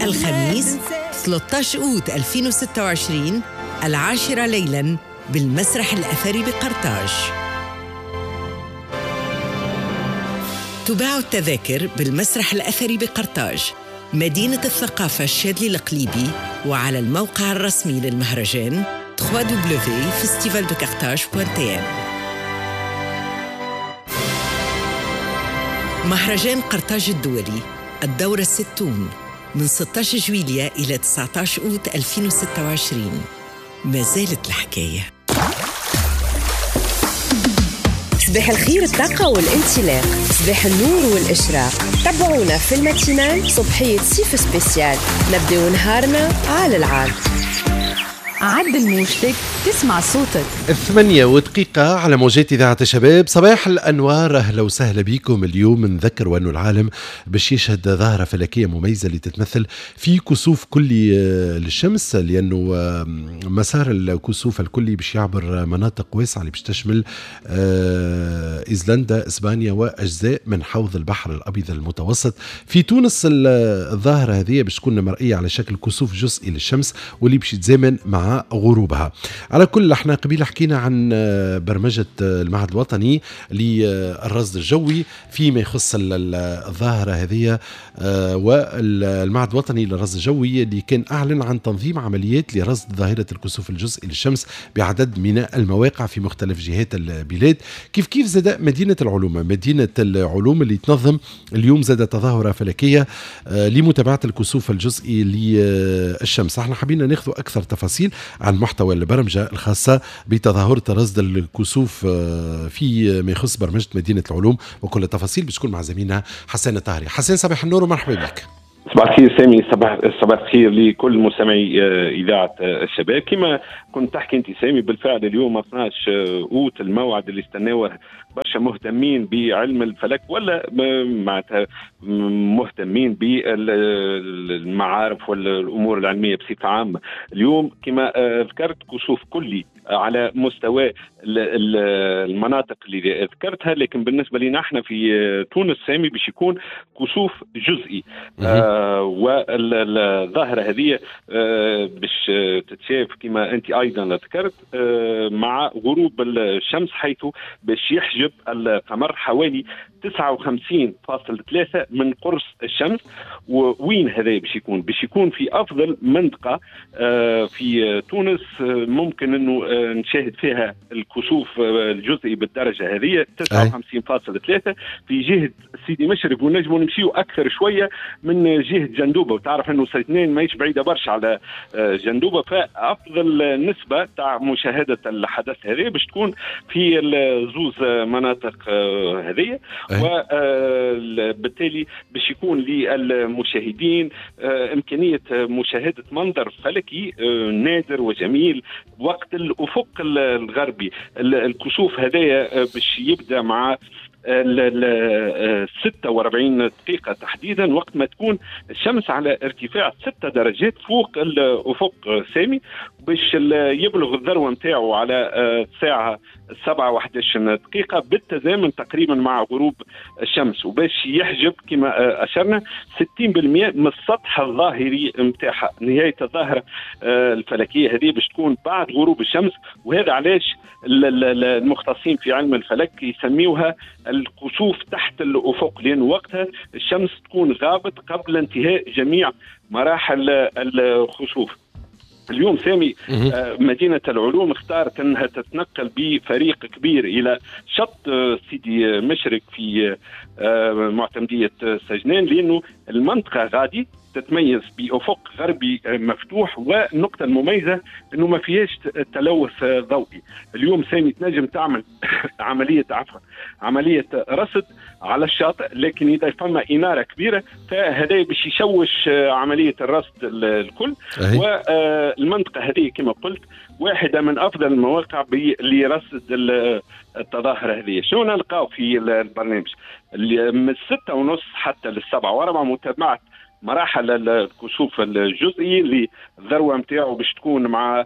الخميس 13 أوت 2026 10 ليلاً بالمسرح الأثري بقرطاج. تباع التذاكر بالمسرح الأثري بقرطاج، مدينة الثقافة الشاذلي القليبي، وعلى الموقع الرسمي للمهرجان www.festivaldecarthage.tn. مهرجان قرطاج الدولي الدورة 60 من 16 جويلية إلى 19 أوت 2026. ما زالت الحكاية. صباح الخير، الطاقة والانطلاق، صباح النور والإشراق. تابعونا في الماتينال صبحية سيف سبيسيال، نبدأ نهارنا على العال. عدل موجتك تسمع صوتك. 8 على موجات إذاعة الشباب. صباح الأنوار، أهلا وسهلا بكم. اليوم نذكر وأنه العالم باش يشهد ظاهرة فلكية مميزة اللي تتمثل في كسوف كلي للشمس، لأنه مسار الكسوف الكلي باش يعبر مناطق واسعة اللي باش تشمل إيزلندا، إسبانيا وأجزاء من حوض البحر الأبيض المتوسط. في تونس الظاهرة هذه باش تكون مرئية على شكل كسوف جزئي للشمس واللي باش يتزامن مع غروبها. على كل احنا قبيل حكينا عن برمجة المعهد الوطني للرصد الجوي فيما يخص الظاهرة هذه، والمعهد الوطني للرصد الجوي اللي كان أعلن عن تنظيم عمليات لرصد ظاهرة الكسوف الجزئي للشمس بعدد من المواقع في مختلف جهات البلاد. كيف زاد مدينة العلوم اللي تنظم اليوم زاد تظاهرة فلكية لمتابعة الكسوف الجزئي للشمس. احنا حبينا ناخذ أكثر تفاصيل عن محتوى البرمجة الخاصة بتظاهرة رصد الكسوف في ما يخص برمجة مدينة العلوم، وكل التفاصيل بتكون مع زميلنا حسين الطاهري. حسين، صباح النور ومرحبا بك. صباح الخير سامي، صباح الخير لكل مستمعي إذاعة الشباب. كما كنت تحكي انت سامي، بالفعل اليوم 12 أوت الموعد اللي استناوه برشا مهتمين بعلم الفلك ولا معناتها مهتمين بالمعارف والأمور العلمية بصفة عامة. اليوم كما ذكرت كسوف كلي على مستوى المناطق اللي ذكرتها، لكن بالنسبة لنا احنا في تونس سامي باش يكون كسوف جزئي. والظاهرة هذه باش تتشاف كما انت ايضا ذكرت مع غروب الشمس، حيث باش يحجب القمر حوالي 59.3 من قرص الشمس. وين هذا باش يكون في افضل منطقة في تونس ممكن انه نشاهد فيها الكسوف الجزئي بالدرجة هذه 59.3 في جهة سيدي مشرق، ونجموا نمشيو اكثر شوية من جهة جندوبة، وتعرف انه سيتنين ماهيش بعيدة برشا على جندوبة. فافضل نسبة تاع مشاهدة الحدث هذه باش تكون في زوز مناطق هذه، وبالتالي باش يكون للمشاهدين إمكانية مشاهدة منظر فلكي نادر وجميل وقت الأفق الغربي. الكسوف هذايا باش يبدأ مع 46 دقيقة تحديدا، وقت ما تكون الشمس على ارتفاع 6 درجات فوق الأفق سامي، باش يبلغ الذروة متاعه على الساعة 7:11 دقيقة بالتزامن تقريبا مع غروب الشمس، وباش يحجب كما أشرنا 60% من السطح الظاهري متاعها. نهاية الظاهرة الفلكية هذه باش تكون بعد غروب الشمس، وهذا علاش المختصين في علم الفلك يسميوها الكسوف تحت الأفق، لأن وقتها الشمس تكون غابت قبل انتهاء جميع مراحل الخسوف. اليوم سامي مدينة العلوم اختارت أنها تتنقل بفريق كبير إلى شط سيدي مشرق في معتمدية سجنان، لأنه المنطقة غادي تتميز بأفق غربي مفتوح، والنقطة المميزة أنه ما فيهاش تلوث ضوئي. اليوم سامي تنجم تعمل عملية رصد على الشاطئ، لكن إذا فما إنارة كبيرة فهذا باش يشوش عملية الرصد الكل. والمنطقة هذه كما قلت واحدة من أفضل المواقع لرصد التظاهرة هذه. شنو نلقاو في البرنامج؟ من 6:30 حتى 7:15 متابعة مراحل الكسوف الجزئي اللي الذروة متاعه باش تكون مع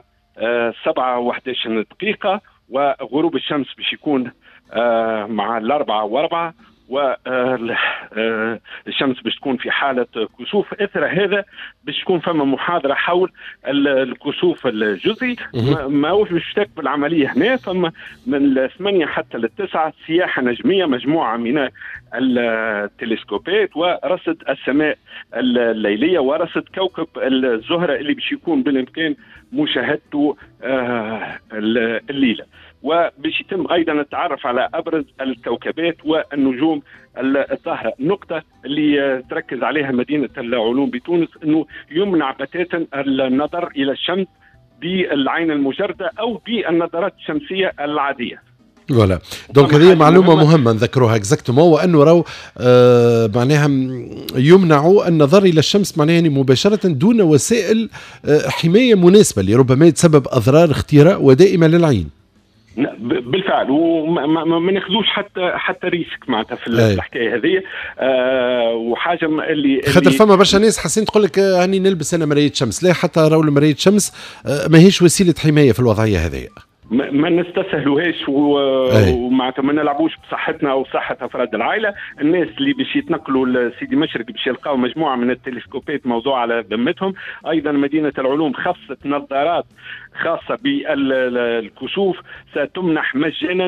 7:11 دقيقة، وغروب الشمس باش يكون مع 4:04، والشمس باش تكون في حالة كسوف. إثر هذا باش تكون فما محاضرة حول الكسوف الجزئي. ما هوش باش تكمل العملية هنا، فما من 8 حتى 9 سياحة نجمية، مجموعة من التلسكوبات ورصد السماء الليلية ورصد كوكب الزهرة اللي باش يكون بالإمكان مشاهدته الليلة، وباش يتم أيضا التعرف على أبرز الكوكبات والنجوم الظاهرة. النقطة اللي تركز عليها مدينة العلوم بتونس أنه يمنع بتاتا النظر إلى الشمس بالعين المجردة أو بالنظارات الشمسية العادية. فوالا دونك هذه معلومه مهمه نذكروها اكزاكتومون، وانه راهو معناها يمنعوا النظر الى الشمس معناها يعني مباشره دون وسائل حمايه مناسبه اللي ربما تسبب اضرار اختيراء ودائمه للعين. بالفعل، وما ناخذوش حتى ريسك معناتها في الحكايه هذه. وحاجه اللي خاطر فما برشا ناس حاسين تقول لك هاني نلبس انا مرايه شمس، لا حتى راهو مرايه شمس ماهيش وسيله حمايه في الوضعيه هذه. ما نستسهلوهاش ومعناتها ما نلعبوش بصحتنا او صحه افراد العائله. الناس اللي باش يتنقلوا لسيدي مشرق باش يلقاو مجموعه من التلسكوبات موضوع على ذمتهم. ايضا مدينه العلوم خصت نظارات خاصه بالكسوف ستمنح مجانا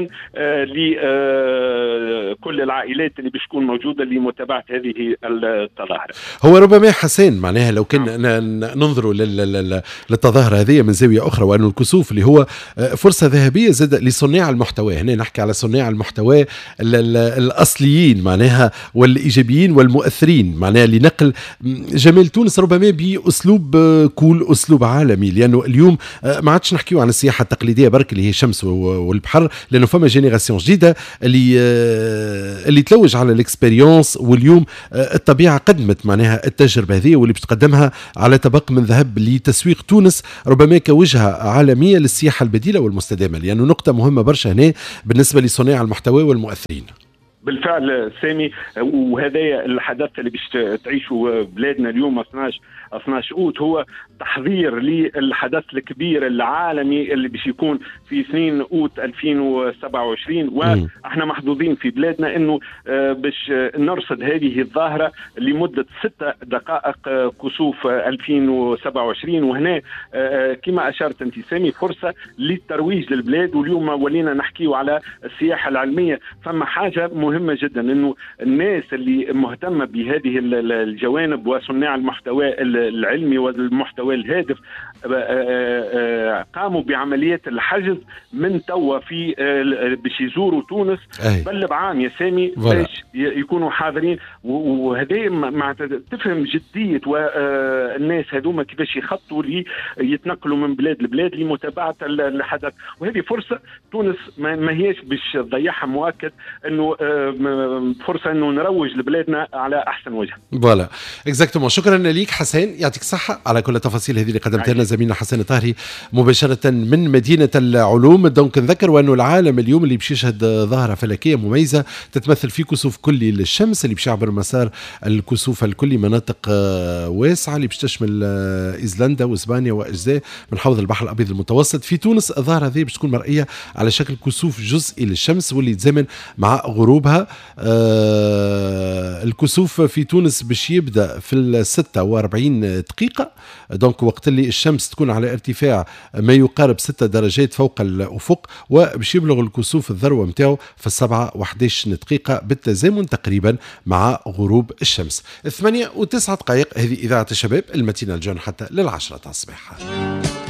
لكل العائلات اللي باش تكون موجوده لمتابعه هذه التظاهره. هو ربما حسين معناها لو كنا ننظروا للتظاهره هذه من زاويه اخرى، وانه الكسوف اللي هو فرصة ذهبية زاد لصناع المحتوى. هنا نحكي على صناع المحتوى الأصليين معناها والإيجابيين والمؤثرين معناها لنقل جمال تونس ربما بأسلوب كول، أسلوب عالمي. لأنه اليوم ما عادش نحكيو عن السياحة التقليدية برك اللي هي الشمس والبحر، لأنه فما جينيراسيون جديدة اللي تلوج على الإكسبيريونس. واليوم الطبيعة قدمت معناها التجربة هذه واللي بتقدمها على طبق من ذهب لتسويق تونس ربما كوجهة عالمية للسياحة البديلة والمستدامة، لأنه نقطة مهمة برشا هنا بالنسبة لصناع المحتوى والمؤثرين. بالفعل سامي، وهذا الحدث اللي باش تعيشوا بلادنا اليوم 12 أوت هو تحضير للحدث الكبير العالمي اللي باش يكون في 2 أوت 2027. واحنا محظوظين في بلادنا انه باش نرصد هذه الظاهرة لمدة 6 دقائق كسوف 2027. وهنا كما أشرت انت سامي فرصة للترويج للبلاد. واليوم ولينا نحكيو على السياحة العلمية. فما حاجة مهمة جدا انه الناس اللي مهتمة بهذه الجوانب وصناع المحتوى العلمي والمحتوى الهادف قاموا بعمليات الحجز من توا في باش يزوروا تونس بل بعام يا سامي باش يكونوا حاضرين. وهذا معناتها تفهم جدية والناس هذوما كيفاش يخطوا يتنقلوا من بلاد لبلاد لمتابعة الحدث. وهذه فرصة تونس ما هيش باش تضيعها، مؤكد انه فرصة انه نروج لبلادنا على احسن وجه. فوالا اكزاكتومون. شكرا ليك حسين، يعطيك الصحة على كل التفاصيل هذه اللي قدمتها لنا زميلنا حسين الطاهري مباشرة من مدينة العلوم. دونك نذكر وأنه العالم اليوم اللي باش يشهد ظاهرة فلكية مميزة تتمثل في كسوف كلي للشمس اللي باش يعبر مسار الكسوف الكلي مناطق واسعة اللي باش تشمل إيزلندا وإسبانيا وأجزاء من حوض البحر الأبيض المتوسط. في تونس الظاهرة هذه باش تكون مرئية على شكل كسوف جزئي للشمس واللي يتزامن مع غروبها. الكسوف في تونس باش يبدأ في 46 دقيقة، دونك وقت اللي الشمس تكون على ارتفاع ما يقارب 6 درجات فوق الأفق، وباش يبلغ الكسوف الذروة متاعه في 7:11 دقيقة بالتزامن تقريبا مع غروب الشمس. 8:09 هذه إذاعة الشباب المتينة الجون حتى 10 الصباح.